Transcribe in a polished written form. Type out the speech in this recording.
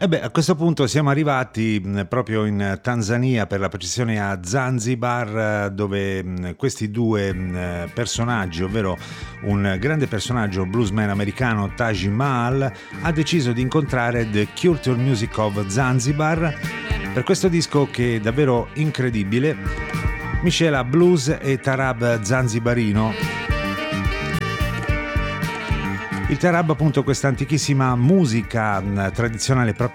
A questo punto siamo arrivati proprio in Tanzania, per la precisione a Zanzibar, dove questi due personaggi, ovvero un grande personaggio bluesman americano, Taj Mahal, ha deciso di incontrare The Culture Music of Zanzibar per questo disco che è davvero incredibile, miscela blues e tarab zanzibarino. Il tarab, appunto, questa antichissima musica tradizionale proprio